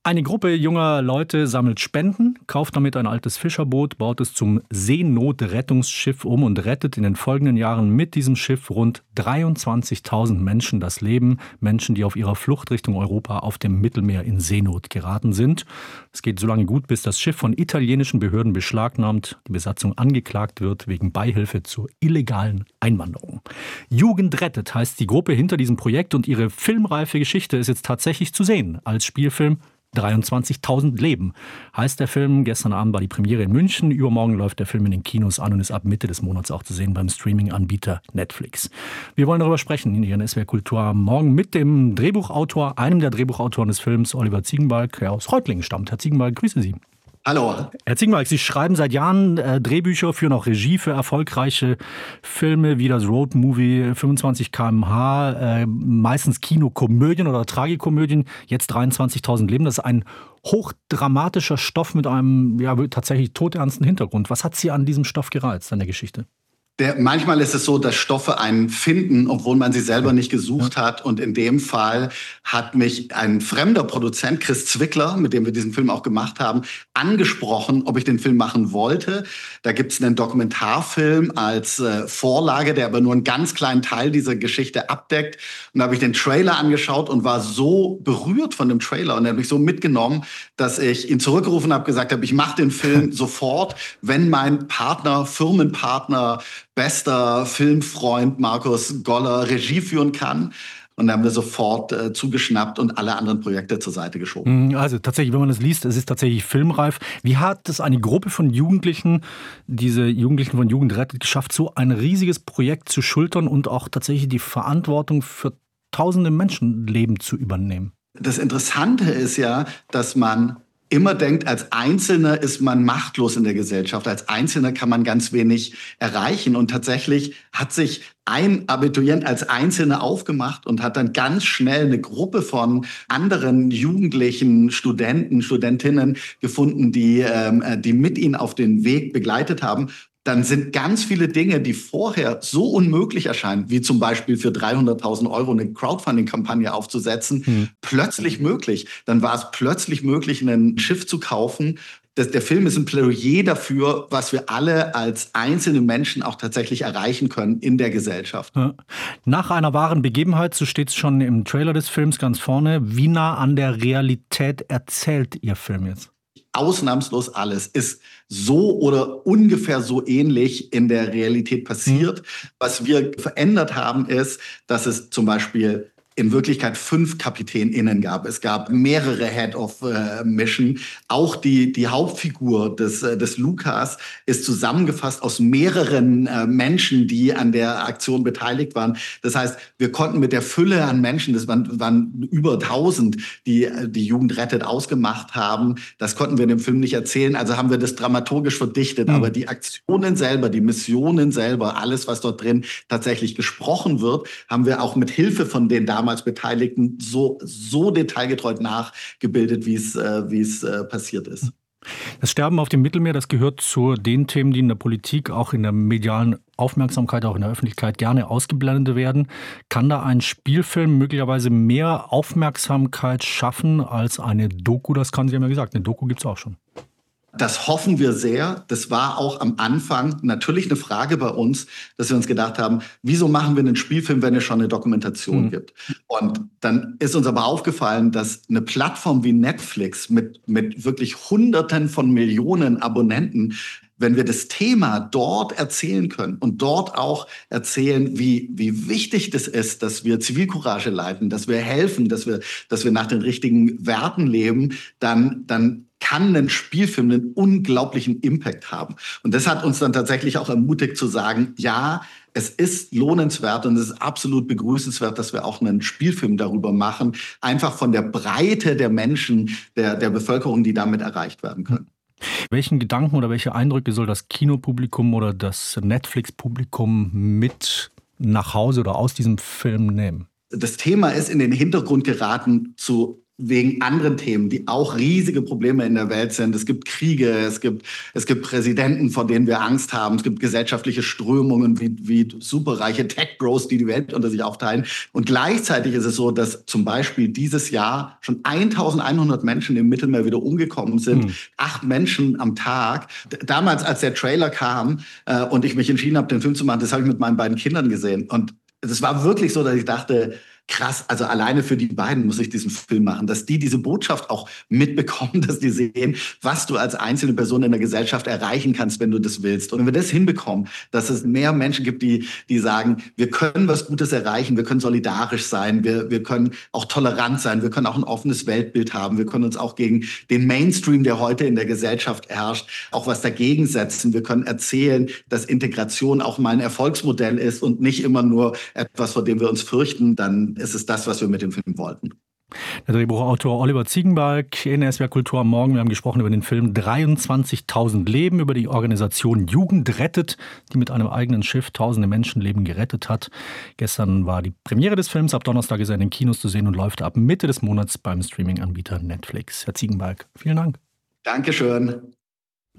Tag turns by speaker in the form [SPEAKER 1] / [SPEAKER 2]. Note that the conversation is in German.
[SPEAKER 1] Eine Gruppe junger Leute sammelt Spenden, kauft damit ein altes Fischerboot, baut es zum Seenotrettungsschiff um und rettet in den folgenden Jahren mit diesem Schiff rund 23.000 Menschen das Leben. Menschen, die auf ihrer Flucht Richtung Europa auf dem Mittelmeer in Seenot geraten sind. Es geht so lange gut, bis das Schiff von italienischen Behörden beschlagnahmt, die Besatzung angeklagt wird wegen Beihilfe zur illegalen Einwanderung. Jugend rettet heißt die Gruppe hinter diesem Projekt und ihre filmreife Geschichte ist jetzt tatsächlich zu sehen als Spielfilm. 23.000 Leben heißt der Film. Gestern Abend war die Premiere in München. Übermorgen läuft der Film in den Kinos an und ist ab Mitte des Monats auch zu sehen beim Streaming-Anbieter Netflix. Wir wollen darüber sprechen in Ihren SWR Kultur am Morgen mit dem Drehbuchautor, einem der Drehbuchautoren des Films, Oliver Ziegenbalg, der aus Reutlingen stammt. Herr Ziegenbalg, grüße Sie.
[SPEAKER 2] Hallo.
[SPEAKER 1] Herr Ziegenbalg, Sie schreiben seit Jahren Drehbücher, führen auch Regie für erfolgreiche Filme wie das Roadmovie 25 km/h, meistens Kinokomödien oder Tragikomödien, jetzt 23.000 Leben. Das ist ein hochdramatischer Stoff mit einem tatsächlich todernsten Hintergrund. Was hat Sie an diesem Stoff gereizt, an der Geschichte?
[SPEAKER 2] Manchmal ist es so, dass Stoffe einen finden, obwohl man sie selber nicht gesucht hat. Und in dem Fall hat mich ein fremder Produzent, Chris Zwickler, mit dem wir diesen Film auch gemacht haben, angesprochen, ob ich den Film machen wollte. Da gibt es einen Dokumentarfilm als Vorlage, der aber nur einen ganz kleinen Teil dieser Geschichte abdeckt. Und da habe ich den Trailer angeschaut und war so berührt von dem Trailer und er hat mich so mitgenommen, dass ich ihn zurückgerufen habe, gesagt habe, ich mache den Film sofort, wenn mein Partner, Firmenpartner, bester Filmfreund Markus Goller Regie führen kann. Und da haben wir sofort zugeschnappt und alle anderen Projekte zur Seite geschoben.
[SPEAKER 1] Also tatsächlich, wenn man das liest, es ist tatsächlich filmreif. Wie hat es eine Gruppe von Jugendlichen, diese Jugendlichen von Jugend rettet, geschafft, so ein riesiges Projekt zu schultern und auch tatsächlich die Verantwortung für tausende Menschenleben zu übernehmen?
[SPEAKER 2] Das Interessante ist ja, dass man immer denkt, als Einzelner ist man machtlos in der Gesellschaft. Als Einzelner kann man ganz wenig erreichen. Und tatsächlich hat sich ein Abiturient als Einzelner aufgemacht und hat dann ganz schnell eine Gruppe von anderen Jugendlichen, Studenten, Studentinnen gefunden, die mit ihnen auf den Weg begleitet haben. Dann sind ganz viele Dinge, die vorher so unmöglich erscheinen, wie zum Beispiel für 300.000 € eine Crowdfunding-Kampagne aufzusetzen, plötzlich möglich. Dann war es plötzlich möglich, ein Schiff zu kaufen. Der Film ist ein Plädoyer dafür, was wir alle als einzelne Menschen auch tatsächlich erreichen können in der Gesellschaft.
[SPEAKER 1] Nach einer wahren Begebenheit, so steht es schon im Trailer des Films ganz vorne, wie nah an der Realität erzählt Ihr Film jetzt?
[SPEAKER 2] Ausnahmslos alles ist so oder ungefähr so ähnlich in der Realität passiert. Was wir verändert haben, ist, dass es zum Beispiel in Wirklichkeit 5 KapitänInnen gab. Es gab mehrere Head of Mission. Auch die Hauptfigur des Lukas ist zusammengefasst aus mehreren Menschen, die an der Aktion beteiligt waren. Das heißt, wir konnten mit der Fülle an Menschen, das waren über 1000, die Jugend rettet ausgemacht haben, das konnten wir in dem Film nicht erzählen. Also haben wir das dramaturgisch verdichtet. Aber die Aktionen selber, die Missionen selber, alles, was dort drin tatsächlich gesprochen wird, haben wir auch mit Hilfe von den damals Beteiligten so detailgetreu nachgebildet, wie es passiert ist.
[SPEAKER 1] Das Sterben auf dem Mittelmeer, das gehört zu den Themen, die in der Politik, auch in der medialen Aufmerksamkeit, auch in der Öffentlichkeit gerne ausgeblendet werden. Kann da ein Spielfilm möglicherweise mehr Aufmerksamkeit schaffen als eine Doku? Das kann Sie ja gesagt, eine Doku gibt es auch schon.
[SPEAKER 2] Das hoffen wir sehr. Das war auch am Anfang natürlich eine Frage bei uns, dass wir uns gedacht haben, wieso machen wir einen Spielfilm, wenn es schon eine Dokumentation gibt? Und dann ist uns aber aufgefallen, dass eine Plattform wie Netflix mit wirklich Hunderten von Millionen Abonnenten, wenn wir das Thema dort erzählen können und dort auch erzählen, wie wichtig das ist, dass wir Zivilcourage leiten, dass wir helfen, dass wir nach den richtigen Werten leben, dann kann ein Spielfilm einen unglaublichen Impact haben. Und das hat uns dann tatsächlich auch ermutigt zu sagen, ja, es ist lohnenswert und es ist absolut begrüßenswert, dass wir auch einen Spielfilm darüber machen, einfach von der Breite der Menschen, der Bevölkerung, die damit erreicht werden können.
[SPEAKER 1] Welchen Gedanken oder welche Eindrücke soll das Kinopublikum oder das Netflix-Publikum mit nach Hause oder aus diesem Film nehmen?
[SPEAKER 2] Das Thema ist in den Hintergrund geraten zu wegen anderen Themen, die auch riesige Probleme in der Welt sind. Es gibt Kriege, es gibt Präsidenten, vor denen wir Angst haben. Es gibt gesellschaftliche Strömungen wie superreiche Tech-Bros, die die Welt unter sich aufteilen. Und gleichzeitig ist es so, dass zum Beispiel dieses Jahr schon 1100 Menschen im Mittelmeer wieder umgekommen sind. 8 Menschen am Tag. Damals, als der Trailer kam und ich mich entschieden habe, den Film zu machen, das habe ich mit meinen beiden Kindern gesehen. Und es war wirklich so, dass ich dachte, krass, also alleine für die beiden muss ich diesen Film machen, dass die diese Botschaft auch mitbekommen, dass die sehen, was du als einzelne Person in der Gesellschaft erreichen kannst, wenn du das willst. Und wenn wir das hinbekommen, dass es mehr Menschen gibt, die sagen, wir können was Gutes erreichen, wir können solidarisch sein, wir können auch tolerant sein, wir können auch ein offenes Weltbild haben, wir können uns auch gegen den Mainstream, der heute in der Gesellschaft herrscht, auch was dagegen setzen. Wir können erzählen, dass Integration auch mal ein Erfolgsmodell ist und nicht immer nur etwas, vor dem wir uns fürchten, dann ist es das, was wir mit dem Film wollten.
[SPEAKER 1] Der Drehbuchautor Oliver Ziegenbalg in SWR Kultur am Morgen. Wir haben gesprochen über den Film 23.000 Leben, über die Organisation Jugend rettet, die mit einem eigenen Schiff tausende Menschenleben gerettet hat. Gestern war die Premiere des Films. Ab Donnerstag ist er in den Kinos zu sehen und läuft ab Mitte des Monats beim Streaming-Anbieter Netflix. Herr Ziegenbalg, vielen Dank.
[SPEAKER 2] Dankeschön.